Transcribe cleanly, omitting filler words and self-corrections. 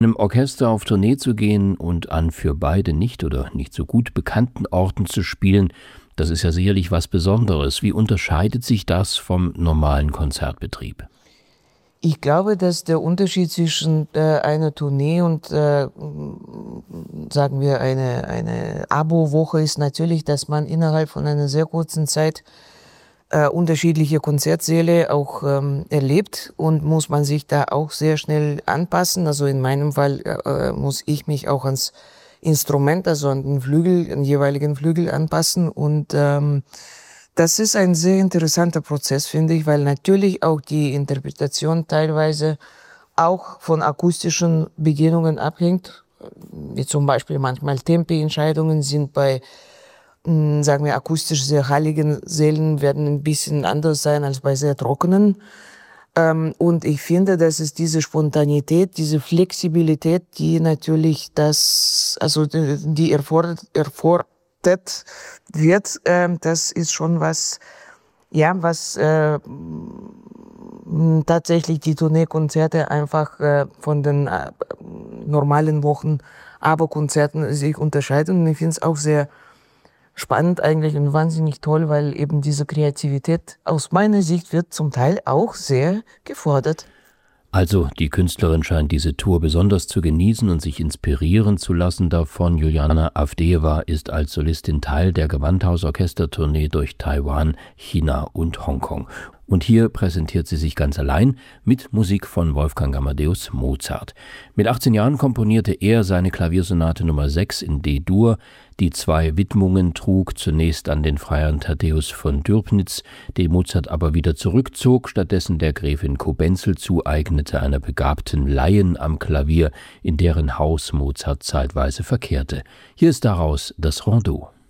einem Orchester auf Tournee zu gehen und an für beide nicht oder nicht so gut bekannten Orten zu spielen, das ist ja sicherlich was Besonderes. Wie unterscheidet sich das vom normalen Konzertbetrieb? Ich glaube, dass der Unterschied zwischen einer Tournee und sagen wir eine Abo-Woche ist natürlich, dass man innerhalb von einer sehr kurzen Zeit unterschiedliche Konzertsäle auch erlebt und muss man sich da auch sehr schnell anpassen. Also in meinem Fall muss ich mich auch ans Instrument, also an den Flügel, den jeweiligen Flügel anpassen und das ist ein sehr interessanter Prozess, finde ich, weil natürlich auch die Interpretation teilweise auch von akustischen Bedingungen abhängt. Wie zum Beispiel manchmal Tempi-Entscheidungen sind bei, sagen wir, akustisch sehr halligen Sälen werden ein bisschen anders sein als bei sehr trockenen. Und ich finde, dass es diese Spontanität, diese Flexibilität, die natürlich die erfordert wird, das ist schon was, ja, was tatsächlich die Tourneekonzerte einfach von den normalen Wochen, Konzerten sich unterscheiden. Und ich finde es auch sehr spannend eigentlich und wahnsinnig toll, weil eben diese Kreativität aus meiner Sicht wird zum Teil auch sehr gefordert. Also die Künstlerin scheint diese Tour besonders zu genießen und sich inspirieren zu lassen davon. Juliana Avdejewa ist als Solistin Teil der Gewandhausorchestertournee durch Taiwan, China und Hongkong. Und hier präsentiert sie sich ganz allein mit Musik von Wolfgang Amadeus Mozart. Mit 18 Jahren komponierte er seine Klaviersonate Nummer 6 in D-Dur, die 2 Widmungen trug, zunächst an den Freiherrn Thaddäus von Dürpnitz, den Mozart aber wieder zurückzog, stattdessen der Gräfin Cobenzl zueignete, einer begabten Laien am Klavier, in deren Haus Mozart zeitweise verkehrte. Hier ist daraus das Rondeau.